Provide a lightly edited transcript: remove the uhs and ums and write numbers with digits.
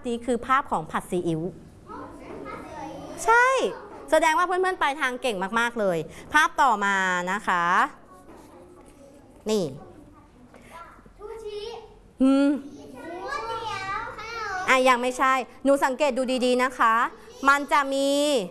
นี้คือภาพของผัดซีอิ๊วใช่แสดงว่าเพื่อนๆไปทางเก่งมากๆเลยภาพต่อมานะคะนี่ยังไม่ใช่หนูสังเกตดูดีๆนะคะมันจะมี